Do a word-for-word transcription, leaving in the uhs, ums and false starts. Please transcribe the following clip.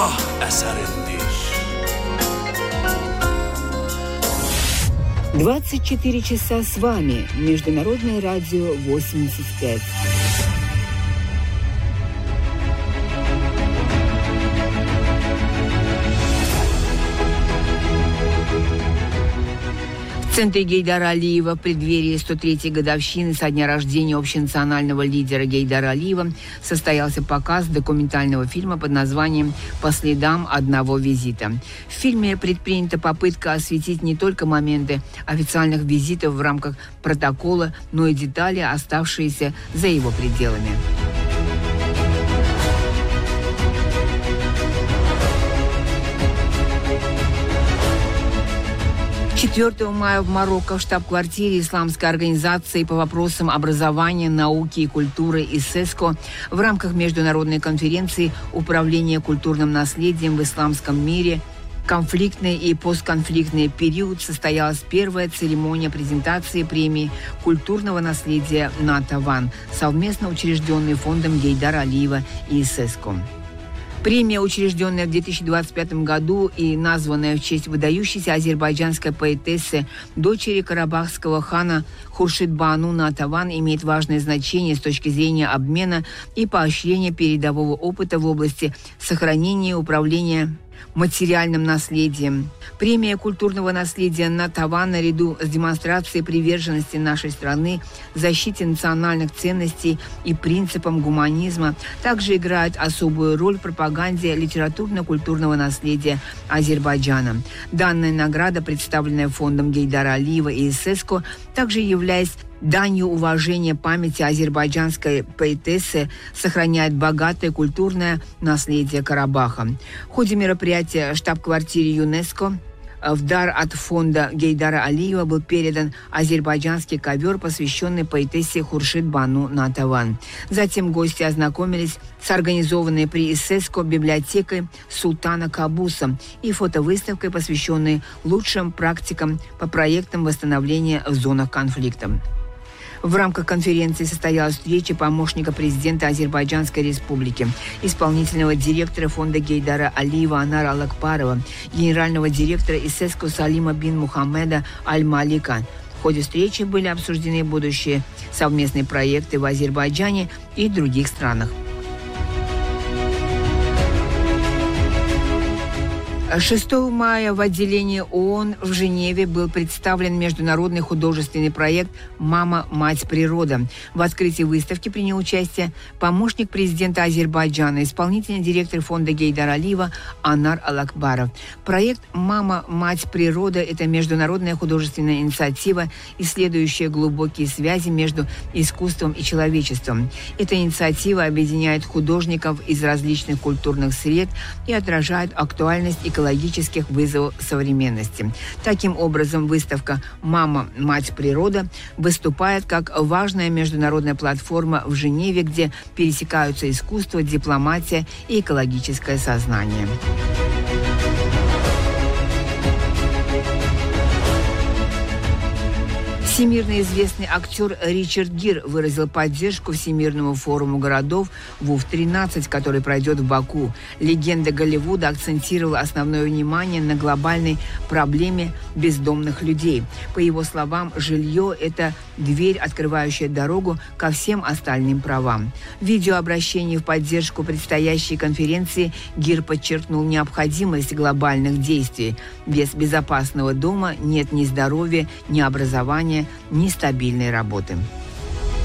ah eserindir. двадцать четыре часа с вами. Международное радио восемьдесят пять. В центре Гейдара Алиева в преддверии сто третьей годовщины со дня рождения общенационального лидера Гейдара Алиева состоялся показ документального фильма под названием «По следам одного визита». В фильме предпринята попытка осветить не только моменты официальных визитов в рамках протокола, но и детали, оставшиеся за его пределами. четвёртого мая в Марокко в штаб-квартире исламской организации по вопросам образования, науки и культуры ИСЭСКО в рамках международной конференции «Управление культурным наследием в исламском мире. Конфликтный и постконфликтный период» состоялась первая церемония презентации премии культурного наследия «Натаван», совместно учрежденной фондом Гейдара Алиева и ИСЭСКО. Премия, учрежденная в две тысячи двадцать пятом году и названная в честь выдающейся азербайджанской поэтессы, дочери карабахского хана Хуршидбану Натаван, имеет важное значение с точки зрения обмена и поощрения передового опыта в области сохранения и управления материальным наследием. Премия культурного наследия Натаван наряду с демонстрацией приверженности нашей страны защите национальных ценностей и принципам гуманизма также играет особую роль в пропаганде литературно-культурного наследия Азербайджана. Данная награда, представленная фондом Гейдара Алиева и ИСЭСКО, также являясь данью уважения памяти азербайджанской поэтессы, сохраняет богатое культурное наследие Карабаха. В ходе мероприятия в штаб-квартире ЮНЕСКО в дар от фонда Гейдара Алиева был передан азербайджанский ковер, посвященный поэтессе Хуршидбану Натаван. Затем гости ознакомились с организованной при ИСЭСКО библиотекой Султана Кабуса и фотовыставкой, посвященной лучшим практикам по проектам восстановления в зонах конфликта. В рамках конференции состоялась встреча помощника президента Азербайджанской республики, исполнительного директора фонда Гейдара Алиева Анара Алакбарова, генерального директора ИСЭСКО Салима бин Мухаммеда Аль-Малика. В ходе встречи были обсуждены будущие совместные проекты в Азербайджане и других странах. шестого мая в отделении ООН в Женеве был представлен международный художественный проект «Мама, мать, природа». В открытии выставки принял участие помощник президента Азербайджана, исполнительный директор фонда Гейдара Алиева Анар Алакбаров. Проект «Мама, мать, природа» – это международная художественная инициатива, исследующая глубокие связи между искусством и человечеством. Эта инициатива объединяет художников из различных культурных сред и отражает актуальность и экологических вызовов современности. Таким образом, выставка «Мама, мать, природа» выступает как важная международная платформа в Женеве, где пересекаются искусство, дипломатия и экологическое сознание. Всемирно известный актер Ричард Гир выразил поддержку Всемирному форуму городов ВУФ тринадцать, который пройдет в Баку. Легенда Голливуда акцентировала основное внимание на глобальной проблеме бездомных людей. По его словам, жилье – это дверь, открывающая дорогу ко всем остальным правам. В видеообращении в поддержку предстоящей конференции Гир подчеркнул необходимость глобальных действий. Без безопасного дома нет ни здоровья, ни образования, ни стабильной работы.